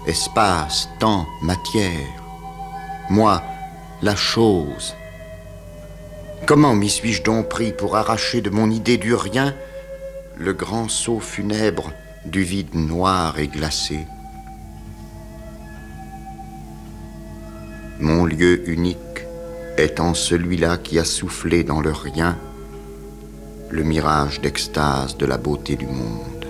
espace, temps, matière. Moi, la chose. Comment m'y suis-je donc pris pour arracher de mon idée du rien le grand sceau funèbre du vide noir et glacé? Mon lieu unique étant celui-là qui a soufflé dans le rien le mirage d'extase de la beauté du monde.